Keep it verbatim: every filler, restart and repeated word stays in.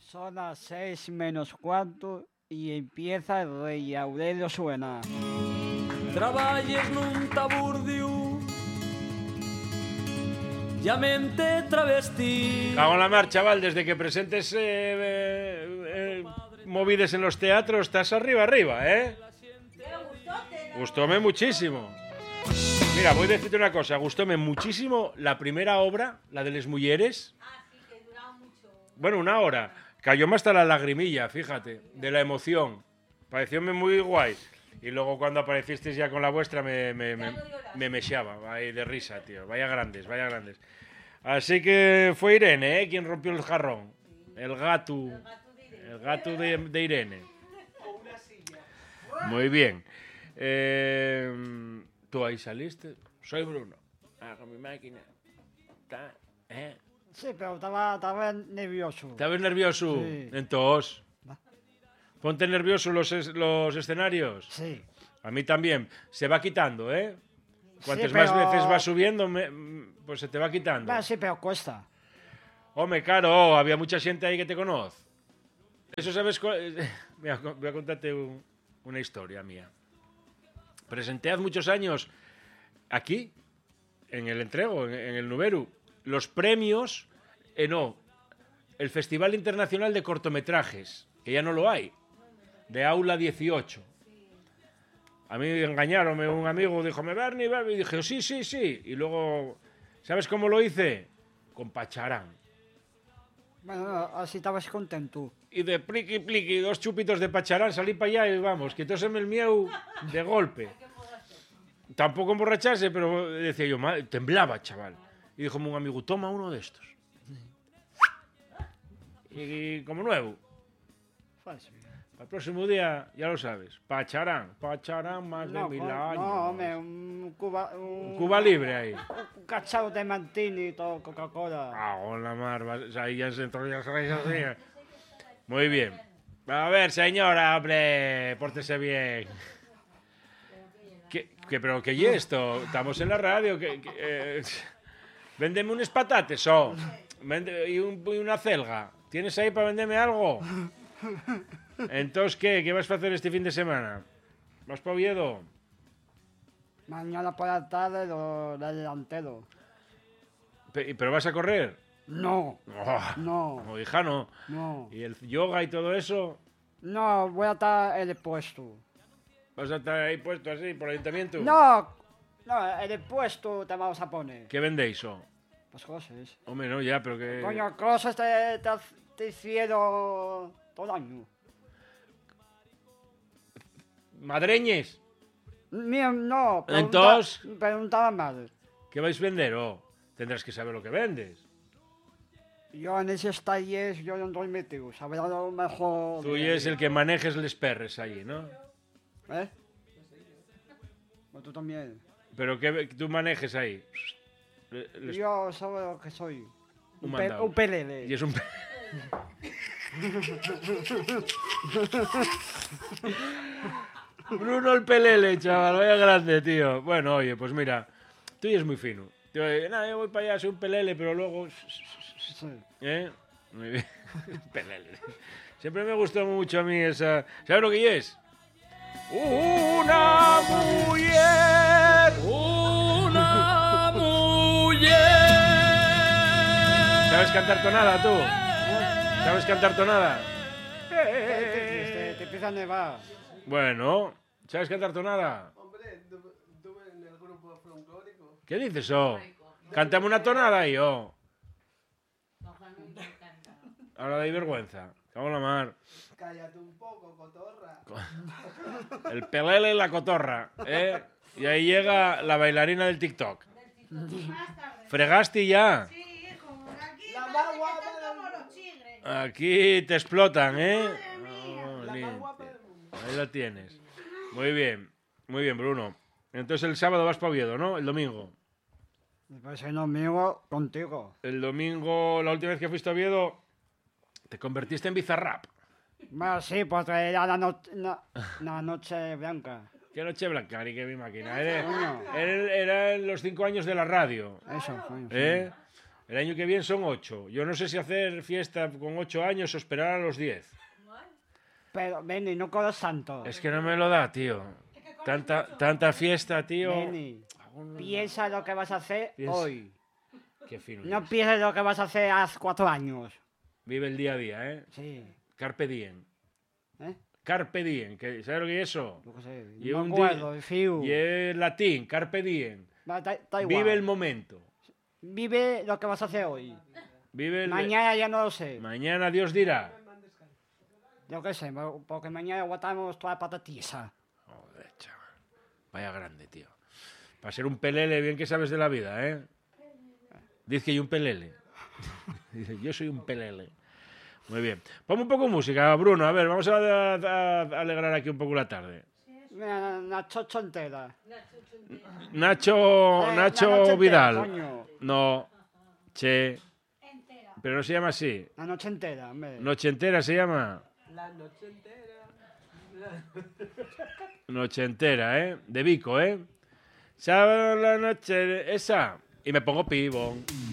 Son las seis menos cuarto y empieza el Rey Aurelio Suena. Traballes nun taburdiu, llamente travesti. Cago en la mar, chaval, desde que presentes eh, eh, eh, movides en los teatros, estás arriba, arriba, ¿eh? Gustóme muchísimo. Mira, voy a decirte una cosa, gustóme muchísimo la primera obra, la de Les Mulleres. Ah, sí, que duraba mucho. Bueno, una hora. Cayóme hasta la lagrimilla, fíjate, de la emoción. Parecióme muy guay. Y luego cuando aparecisteis ya con la vuestra me, me, me, me mechaba ahí de risa, tío. Vaya grandes, vaya grandes. Así que fue Irene, ¿eh? Quien rompió el jarrón. El gato. El gato de, de Irene. Muy bien. Eh, ¿Tú ahí saliste? Soy Bruno. Hago mi máquina. Ta, ¿eh? Sí, pero estaba, estaba nervioso. ¿Estabas nervioso? Sí. Entonces, Va. ponte nervioso los, es- los escenarios. Sí. A mí también. Se va quitando, ¿eh? Cuantas Sí, más pero- veces vas subiendo, me- pues se te va quitando. Va, sí, pero cuesta. Hombre, claro, había mucha gente ahí que te conoce. Eso sabes... cu- Voy a, voy a contarte un- una historia mía. Presenté hace muchos años aquí, en el entrego, en, en el Nuberu, los premios, eh, no, el Festival Internacional de Cortometrajes, que ya no lo hay, de Aula dieciocho. A mí engañaronme un amigo, dijo, ¿me Bernie, Bernie? Y dije, sí, sí, sí. Y luego, ¿sabes cómo lo hice? Con Pacharán. Bueno, no, así estabas contento. Y de pliqui, pliqui, dos chupitos de Pacharán, salí para allá y vamos, quitóseme el mieu de golpe. Tampoco emborracharse, pero decía yo, "Madre", temblaba, chaval. Y dijo un amigo, toma uno de estos. Y como nuevo. Fácil. Para el próximo día, ya lo sabes, Pacharán, Pacharán más No, de mil co- años. no, hombre, un Cuba... Un, Cuba libre ahí. Un cachao de Martini y todo, Coca-Cola. Ah, la mar, vas- ahí ya se entró ya se así. Muy bien. A ver, señora, hombre, pórtese bien. ¿Qué, qué, pero qué y esto? Estamos en la radio. Que, que, eh, véndeme unos patates, oh. Vende- y, un- y una celga. ¿Tienes ahí para venderme algo? Entonces, ¿qué? ¿Qué vas a hacer este fin de semana? ¿Vas para Oviedo? Mañana por la tarde lo del delantero. Pe- ¿Pero vas a correr? No, Oh, no, no, hija, no. no. ¿Y el yoga y todo eso? No, voy a estar en el puesto. ¿Vas a estar ahí puesto así por el ayuntamiento? No, no, en el puesto te vamos a poner. ¿Qué vendéis, oh? Pues cosas. Hombre, no, ya, pero que... Coño, cosas te, te, te hicieron todo el año. ¿Madreñes? Mío, no. pregunta- Entonces- Preguntaba mal. ¿Qué vais a vender, oh? Tendrás que saber lo que vendes. Yo en esos talleres yo no estoy metido. Sabrá lo mejor. Tú y es el que manejes les perres allí, ¿no? ¿Eh? O tú también. Pero que tú manejes ahí. Le- les- Yo sabe lo que soy. Un pe- mandado. un pelele. Y es un... Bruno el pelele, chaval, vaya grande, tío. Bueno, oye, pues mira, tú ya es muy fino. Te voy, nada, yo voy para allá, soy un pelele, pero luego... Sí. ¿Eh? Muy bien. Pelele. Siempre me gustó mucho a mí esa... ¿Sabes lo que es? Una mujer. Una mujer. ¿Sabes cantar tonada tú? ¿Sabes cantar tonada? Qué triste, te empieza a nevar. Bueno, ¿sabes cantar tonada? Hombre, estuve en el grupo folclórico. ¿Qué dices, oh? Cántame una tonada ahí, oh. Ahora dais vergüenza. Cago en la mar. Cállate un poco, cotorra. El pelele y la cotorra, ¿eh? Y ahí llega la bailarina del TikTok. ¿Fregaste ya? Sí, hijo, aquí La parece más que guapa están del como los chigres. Aquí te explotan, ¿eh? Oh, La más limpio. guapa del mundo. Ahí la tienes. Muy bien, muy bien, Bruno. Entonces el sábado vas para Oviedo, ¿no? El domingo. Pues el domingo contigo. El domingo, la última vez que fuiste a Oviedo, te convertiste en Bizarrap. Bueno, sí, porque era la, no- la- la noche blanca. Qué noche blanca, ni que mi máquina. Era, Coño. era- eran los cinco años de la radio, Eso, coño. sí. ¿eh? El año que viene son ocho. Yo no sé si hacer fiesta con ocho años o esperar a los diez. Pero, Benny, no corras tanto. Es que no me lo da, tío. Tanta, tanta fiesta, tío. Benny, piensa lo que vas a hacer Piensa. hoy. Qué fino. No eres. pienses lo que vas a hacer hace cuatro años. Vive el día a día, ¿eh? Sí. Carpe diem. ¿Eh? Carpe diem. que- ¿Sabes lo que es eso? Yo qué sé. Y No un me di- acuerdo, fiu. Y es latín, carpe diem. Va, da- da igual. Vive el momento. Vive lo que vas a hacer hoy. Vive el... Mañana ya no lo sé. Mañana Dios dirá. Yo qué sé, porque mañana aguantamos toda la patatisa. Joder, chaval. Vaya grande, tío. Para ser un pelele, bien que sabes de la vida, ¿eh? Dice que hay un pelele. Dice, yo soy un pelele. Muy bien. Ponme un poco de música, Bruno. A ver, vamos a, a- a alegrar aquí un poco la tarde. Mira, la chocho entera. Nacho, Eh, la Nacho noche entera, Vidal. coño. No. Che. Entera. Pero no se llama así. La noche entera, hombre. Noche entera se llama. La noche entera. Noche entera, ¿eh? De Vico, ¿eh? Sábado la noche. Esa. Y me pongo pibón.